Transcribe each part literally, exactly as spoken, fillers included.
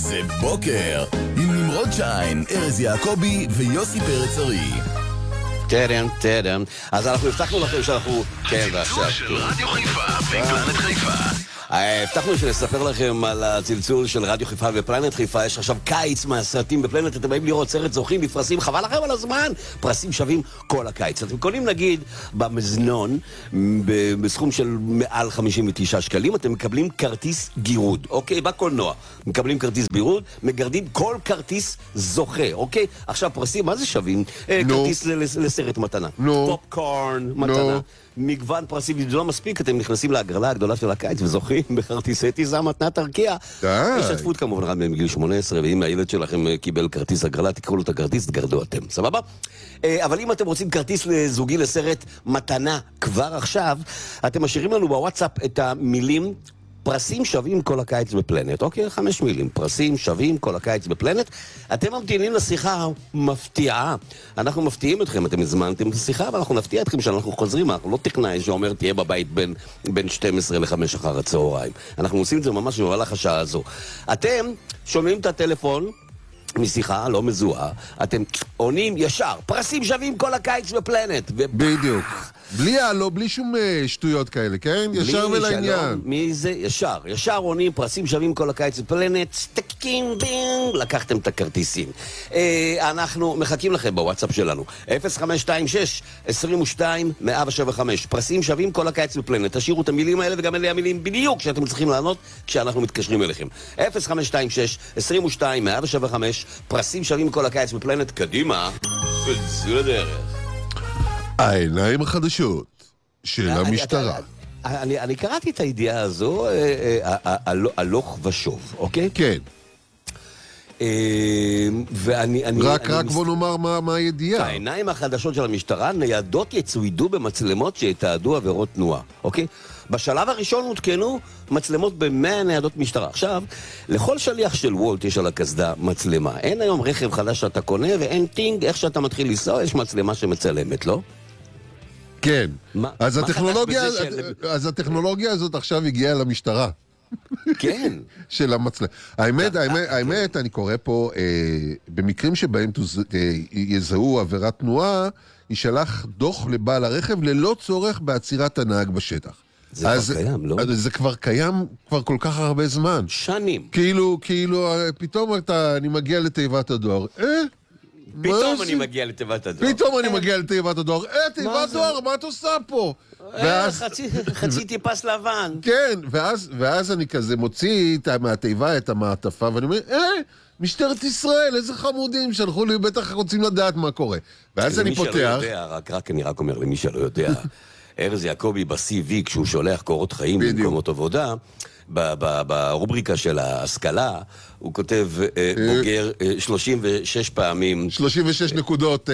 זה בוקר עם נמרוד שיין, ארז יעקבי ויוסי פרץ ארי. טרם, טרם. אז אנחנו הבטחנו לכם שאנחנו... כן, ועכשיו... הצלצול של רדיו חיפה ופלנט חיפה. הבטחנו שנספר לכם על הצלצול של רדיו חיפה ופלנט חיפה. יש עכשיו קיץ מהסרטים בפלנט, אתם באים לראות סרט זוכים בפרסים, חבל לכם על הזמן, פרסים שווים כל הקיץ. אתם קונים נגיד במזנון בסכום של מעל חמישים ותשעה שקלים, אתם מקבלים כרטיס גירוד, אוקיי? בקולנוע מקבלים כרטיס גירוד, מגרדים כל כרטיס זוכה, אוקיי? עכשיו פרסים, מה זה שווים? כרטיס לסרט מתנה, פופקורן מתנה, מגוון פרסים. זה לא מספיק, אתם נכנסים להגרלה הגדולה של הקיץ וזוכים בכרטיסי טיסה מתנת ארקיע. השתתפות כמובן רק מגיל שמונה עשרה, ואם הילד שלכם קיבל כרטיס הגרלה, תקראו לו את הכרטיס, תגרדו אתם, סבבה? אבל אם אתם רוצים כרטיס לזוגי לסרט מתנה כבר עכשיו, אתם משאירים לנו בוואטסאפ את המילים פרסים שווים כל הקיץ בפלנט, אוקיי? חמש מילים, פרסים שווים כל הקיץ בפלנט. אתם ממתינים לשיחה מפתיעה. אנחנו מפתיעים אתכם, אתם הזמנתם לשיחה, ואנחנו נפתיע אתכם שאנחנו חוזרים. אנחנו לא טכנאי שאומר תהיה בבית בין, בין שתים עשרה לחמש אחר הצהריים. אנחנו עושים את זה ממש במהלך השעה הזו. אתם שומעים את הטלפון משיחה לא מזוהה, אתם עונים ישר, פרסים שווים כל הקיץ בפלנט. בדיוק. בלי הלו, בלי שום שטויות כאלה, כן? ישר ולעניין. מי זה? ישר. ישר עונים, פרסים שווים כל הקיץ בפלנט, סטקים בינג, לקחתם את הכרטיסים. אנחנו מחכים לכם בוואטסאפ שלנו. אפס חמש שתיים שש עשרים ושתיים מאה שבע חמש. פרסים שווים כל הקיץ בפלנט. תשאירו את המילים האלה וגם אלה המילים בדיוק שאתם צריכים לענות כשאנחנו מתקשרים אליכם. אפס חמש שתיים שש עשרים ושתיים מאה שבע חמש. פרסים שווים כל הקיץ בפלנט. קדימה, וזו לדרך. העיניים החדשות של המשטרה. אני, אני קראתי את הידיעה הזו, הלוך ושוב, אוקיי? כן. ואני... אני, רק, אני רק מס... בוא נאמר מה, מה הידיעה. העיניים החדשות של המשטרה, ניידות יצוידו במצלמות שיתעדו עבירות תנועה, אוקיי? בשלב הראשון הותקנו מצלמות ב-מאה ניידות משטרה. עכשיו, לכל שליח של וולט יש על הקסדה מצלמה. אין היום רכב חדש שאתה קונה ואין טינג, איך שאתה מתחיל לנסוע, יש מצלמה שמצלמת, לא? כן. מה, אז, מה הטכנולוגיה, של... אז הטכנולוגיה הזאת עכשיו הגיעה למשטרה. כן. של המצלמה. האמת, האמת, האמת, אני קורא פה, אה, במקרים שבהם תוז... אה, יזהו עבירת תנועה, יישלח דוח לבעל הרכב ללא צורך בעצירת הנהג בשטח. זה אז, כבר קיים, לא? זה כבר קיים כבר כל כך הרבה זמן. שנים. כאילו, כאילו, פתאום אתה, אני מגיע לתיבת הדואר. אה? פתאום אני מגיע לתיבת הדואר. פתאום אני מגיע לתיבת הדואר. אה, תיבת דואר, מה את עושה פה? חצי טיפס לבן. כן, ואז אני כזה מוציא מהתיבה את המעטפה, ואני אומר, אה, משטרת ישראל, איזה חמודים, שלחו לי, בטח רוצים לדעת מה קורה. ואז אני פותח... למי שלא יודע, רק אני רק אומר, למי שלא יודע, ארז יעקבי ב-סי וי, כשהוא שולח קורות חיים במקומות עבודה, ברובריקה של ההשכלה, הוא כותב בוגר שלושים ושש פעמים. שלושים ושש נקודות.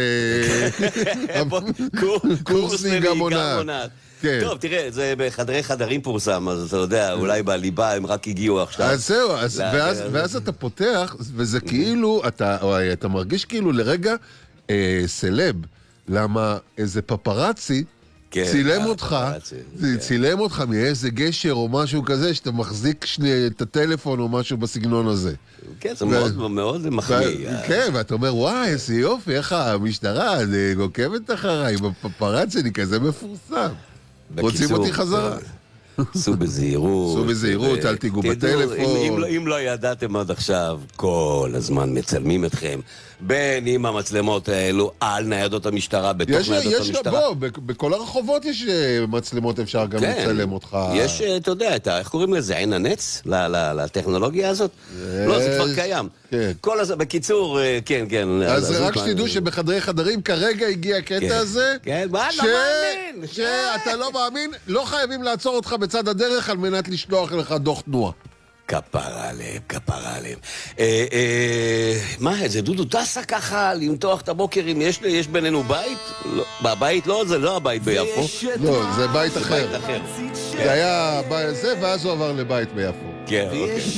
קורס נהיגה מונעת. טוב, תראה, זה בחדרי חדרים פורסם, אז אתה יודע, אולי בליבה הם רק הגיעו עכשיו. אז זהו, ואז אתה פותח, וזה כאילו, אתה מרגיש כאילו לרגע סלב, למה איזה פפרצי, צילם אותך, צילם אותך מאיזה גשר או משהו כזה, שאתה מחזיק את הטלפון או משהו בסגנון הזה. כן, זה מאוד מחמיא. כן, ואתה אומר, וואי, איזה יופי, איך המשטרה עוקבת אחריי, בפפרצי, אני כזה מפורסם. רוצים אותי חזרה? סעו בזהירות. סעו בזהירות, אל תיגעו בטלפון. אם לא ידעתם עד עכשיו, כל הזמן מצלמים אתכם. בין עם המצלמות האלו על ניידות המשטרה, בתוך ניידות המשטרה. בוא, בכל הרחובות יש מצלמות, אפשר גם לצלם אותך. יש, אתה יודע, איך קוראים לזה? עין הנץ? לטכנולוגיה הזאת? לא, זה כבר קיים. בקיצור, כן, כן. אז רק שתדעו שבחדרי חדרים כרגע הגיע הקטע הזה. כן, מה? לא מאמין. שאתה לא מאמין, לא חייבים לעצור אותך בצד הדרך על מנת לשלוח לך דוח תנועה. כפרה עליהם, כפרה עליהם. מה, זה דודו טסה ככה למתוח את הבוקר אם יש בינינו בית? בבית לא, זה לא הבית ביפו. לא, זה בית אחר. זה היה זה, ואז הוא עבר לבית ביפו. כן, אוקיי.